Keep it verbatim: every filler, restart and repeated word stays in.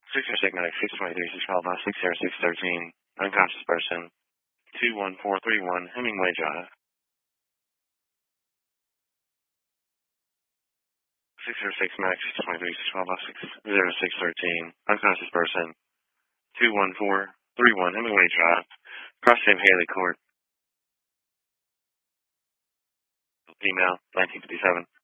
six zero six nine six twenty-three six twelve six zero six thirteen unconscious person. two one four three one Hemingway Drive. six zero six nine six twenty-three six twelve six zero six thirteen unconscious person. two one four three one Hemingway Drive. Cross Sam Haley Court. Email nineteen fifty-seven.